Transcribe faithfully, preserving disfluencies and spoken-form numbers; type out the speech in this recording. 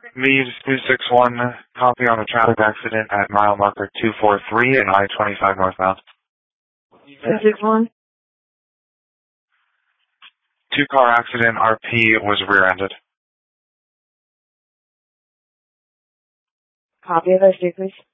Lead two six one, copy on a traffic accident at mile marker two four three and I twenty-five northbound. two six one. Two car accident, R P was rear-ended. Copy of those two, please.